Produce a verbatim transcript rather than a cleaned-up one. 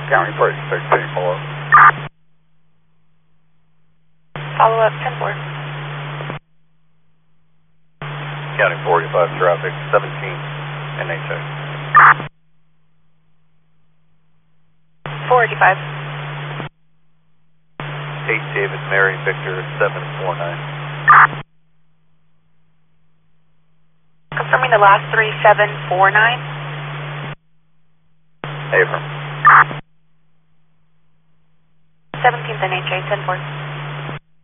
County Bridge sixteen, follow. Follow up ten four. County forty-five traffic, seventeen N H A. four eighty-five. eight David Mary Victor seven four nine. Confirming the last three seven four nine. Abram. seventeenth N H A ten four.